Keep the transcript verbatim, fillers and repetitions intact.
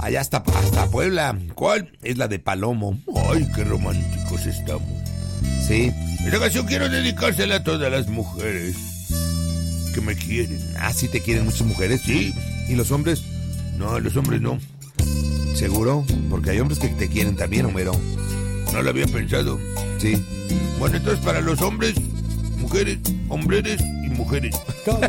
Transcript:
allá hasta, hasta Puebla. ¿Cuál? Es la de Palomo. Ay, qué románticos estamos. Sí. Esta canción quiero dedicársela a todas las mujeres que me quieren. Ah, ¿sí te quieren muchas mujeres? Sí. ¿Y los hombres? No, los hombres no. ¿Seguro? Porque hay hombres que te quieren también, Homero. No lo había pensado. Sí. Bueno, entonces para los hombres, mujeres, hombres y mujeres.